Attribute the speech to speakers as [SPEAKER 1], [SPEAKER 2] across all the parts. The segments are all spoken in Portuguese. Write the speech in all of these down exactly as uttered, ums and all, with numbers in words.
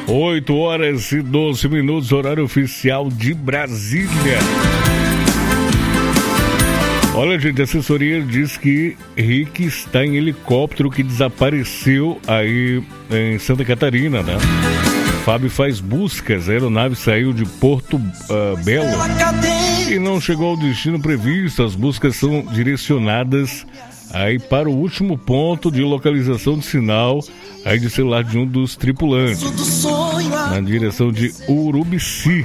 [SPEAKER 1] oito horas e doze minutos, horário oficial de Brasília. Olha, gente, a assessoria diz que Rick está em helicóptero que desapareceu aí em Santa Catarina, né? Fábio faz buscas, a aeronave saiu de Porto uh, Belo e não chegou ao destino previsto. As buscas são direcionadas aí para o último ponto de localização de sinal aí de celular de um dos tripulantes, na direção de Urubici.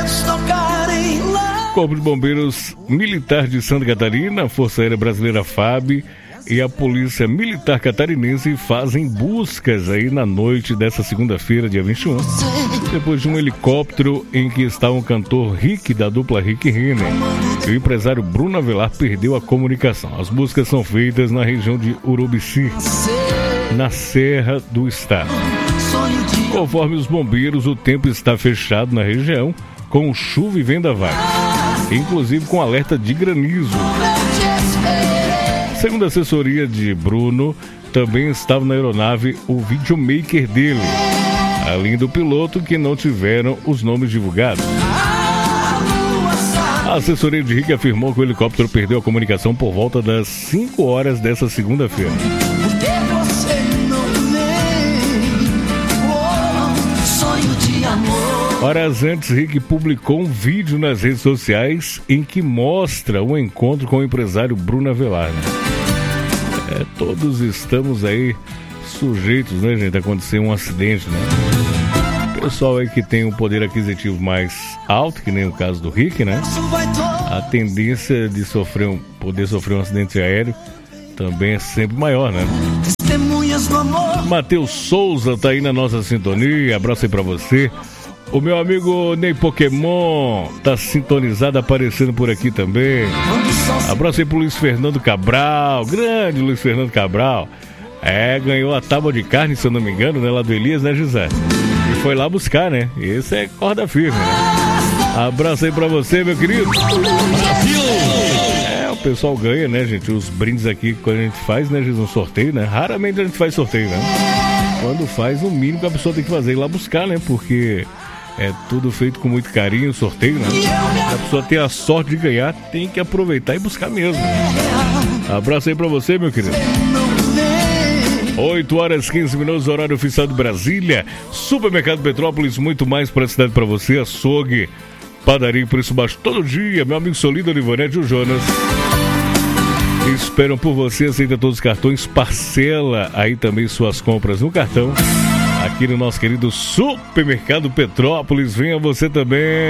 [SPEAKER 1] Corpo de Bombeiros Militar de Santa Catarina, a Força Aérea Brasileira F A B e a Polícia Militar Catarinense fazem buscas aí na noite dessa segunda-feira, dia vinte e um, depois de um helicóptero em que estava o cantor Rick, da dupla Rick Renner, e o empresário Bruno Avelar perdeu a comunicação. As buscas são feitas na região de Urubici, na Serra do Estado. Conforme os bombeiros, o tempo está fechado na região, com chuva e vendaval, inclusive com alerta de granizo. Segundo a assessoria de Bruno, também estava na aeronave o videomaker dele, além do piloto, que não tiveram os nomes divulgados. A assessoria de Rick afirmou que o helicóptero perdeu a comunicação por volta das cinco horas dessa segunda-feira. Horas antes, Rick publicou um vídeo nas redes sociais em que mostra o encontro com o empresário Bruno Avelar. É, todos estamos aí sujeitos, né, gente, a acontecer um acidente, né? O pessoal aí que tem um poder aquisitivo mais alto, que nem o caso do Rick, né? A tendência de sofrer um, poder sofrer um acidente aéreo também é sempre maior, né? Matheus Souza tá aí na nossa sintonia, abraço aí pra você. O meu amigo Ney Pokémon tá sintonizado, aparecendo por aqui também. Abraço aí pro Luiz Fernando Cabral, grande Luiz Fernando Cabral. É, ganhou a tábua de carne, se eu não me engano, né, lá do Elias, né, José? E foi lá buscar, né? Esse é corda firme, né? Abraço aí pra você, meu querido. É, o pessoal ganha, né, gente? Os brindes aqui, quando a gente faz, né, gente, um sorteio, né? Raramente a gente faz sorteio, né? Quando faz, o mínimo que a pessoa tem que fazer é ir lá buscar, né? Porque é tudo feito com muito carinho, sorteio, né? Se a pessoa tem a sorte de ganhar, tem que aproveitar e buscar mesmo. Abraço aí pra você, meu querido. oito horas e quinze minutos, horário oficial de Brasília. Supermercado Petrópolis, muito mais para a cidade para você. Açougue, padaria, preço baixo todo dia. Meu amigo Solido, Olivonete e o Jonas esperam por você. Aceita todos os cartões, parcela aí também suas compras no cartão. Aqui no nosso querido Supermercado Petrópolis, venha você também.